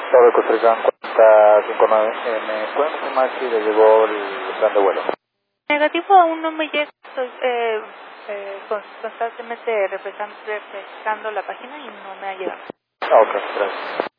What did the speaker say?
Sobre Costa Rica 4059, ¿me pueden confirmar si le llegó el plan de vuelo? Negativo, aún no me llega. Estoy constantemente refrescando la página y no me ha llegado. Ok, gracias.